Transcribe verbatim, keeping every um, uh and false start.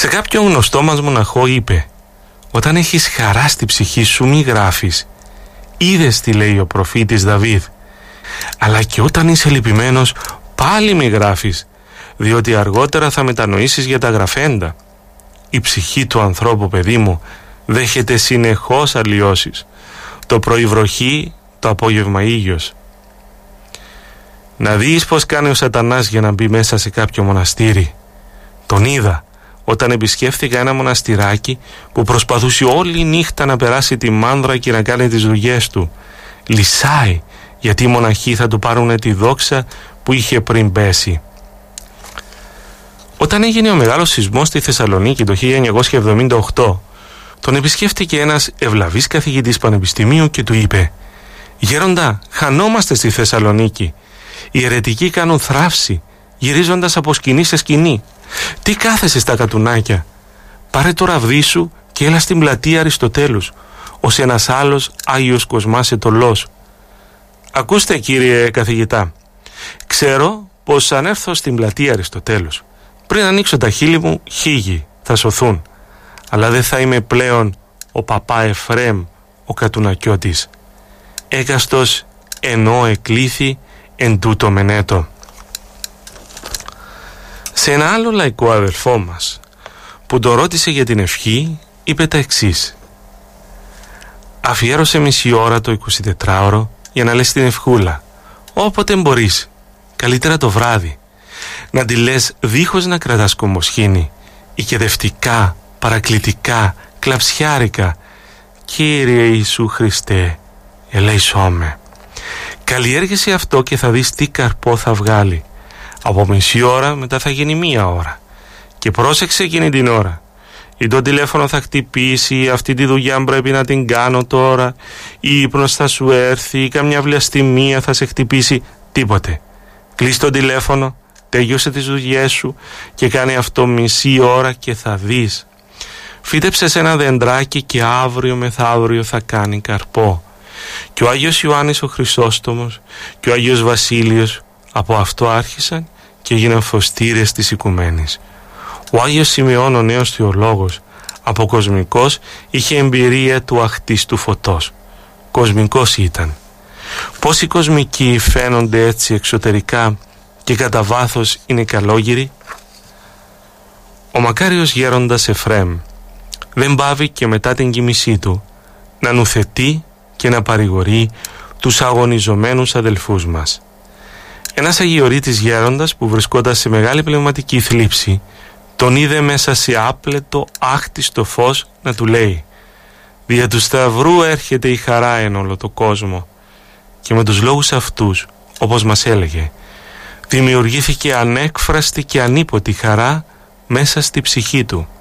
Σε κάποιον γνωστό μας μοναχό είπε: όταν έχεις χαρά στη ψυχή σου μη γράφεις. Είδες τι λέει ο προφήτης Δαβίδ. Αλλά και όταν είσαι λυπημένος πάλι μη γράφεις, διότι αργότερα θα μετανοήσεις για τα γραφέντα. Η ψυχή του ανθρώπου, παιδί μου, δέχεται συνεχώς αλλοιώσεις. Το πρωί βροχή, το απόγευμα ήλιος. Να δεις πως κάνει ο σατανάς για να μπει μέσα σε κάποιο μοναστήρι. Τον είδα όταν επισκέφθηκα ένα μοναστηράκι που προσπαθούσε όλη νύχτα να περάσει τη μάνδρα και να κάνει τις δουλειές του. Λυσάει, γιατί οι μοναχοί θα του πάρουν τη δόξα που είχε πριν πέσει. Όταν έγινε ο μεγάλος σεισμός στη Θεσσαλονίκη το χίλια εννιακόσια εβδομήντα οκτώ, τον επισκέφτηκε ένας ευλαβής καθηγητής πανεπιστημίου και του είπε: «Γέροντα, χανόμαστε στη Θεσσαλονίκη. Οι αιρετικοί κάνουν θράψη, γυρίζοντας από σκηνή σε σκηνή. Τι κάθεσαι στα κατουνάκια? Πάρε το ραβδί σου και έλα στην πλατεία Αριστοτέλους, ως ένας άλλος Άγιος Κοσμάς Ετωλός». «Ακούστε, κύριε καθηγητά, ξέρω πως αν έρθω στην πλατεία Αριστοτέλους, πριν ανοίξω τα χείλη μου, χίγοι θα σωθούν. Αλλά δεν θα είμαι πλέον ο παπά Εφρέμ, ο κατουνακιώτης. Έκαστος ενώ εκλήθη εν τούτο μενέτο». Σε ένα άλλο λαϊκό αδελφό μας που τον ρώτησε για την ευχή, είπε τα εξής: «Αφιέρωσε μισή ώρα το εικοσιτετράωρο για να λες την ευχούλα, όποτε μπορείς, καλύτερα το βράδυ. Να τη λες δίχως να κρατάς κομμοσχήνη, οικεδευτικά, παρακλητικά, κλαψιάρικα. Κύριε Ιησού Χριστέ, ελέησόμαι». Καλλιέργησε αυτό και θα δεις τι καρπό θα βγάλει. Από μισή ώρα μετά θα γίνει μία ώρα. Και πρόσεξε εκείνη την ώρα. Ή το τηλέφωνο θα χτυπήσει, αυτή τη δουλειά πρέπει να την κάνω τώρα, ή ύπνος θα σου έρθει, ή καμιά βλαστημία θα σε χτυπήσει. Τίποτε. Κλείς το τηλέφωνο, τέλειωσε τις δουλειές σου και κάνει αυτό μισή ώρα και θα δεις. Φύτεψε σε ένα δεντράκι και αύριο μεθαύριο θα κάνει καρπό. Και ο Άγιος Ιωάννης ο Χρυσόστομος και ο Άγιος Βασίλειος από αυτό άρχισαν και έγιναν φωστήρες της οικουμένης. Ο Άγιος Σημειών ο νέος θεολόγος από κοσμικός είχε εμπειρία του αχτίστου φωτός. Κοσμικός ήταν. Πώς οι κοσμικοί φαίνονται έτσι εξωτερικά και κατά βάθος είναι καλόγυροι? Ο μακάριος γέροντας Εφρέμ δεν πάβει και μετά την κοιμησή του να νουθετεί και να παρηγορεί τους αγωνιζομένους αδελφούς μας. Ένας αγιορείτης γέροντας που βρισκόταν σε μεγάλη πνευματική θλίψη τον είδε μέσα σε άπλετο άχτιστο φως να του λέει: «Δια του Σταυρού έρχεται η χαρά εν όλο το κόσμο». Και με τους λόγους αυτούς, όπως μας έλεγε, δημιουργήθηκε ανέκφραστη και ανίποτη χαρά μέσα στη ψυχή του.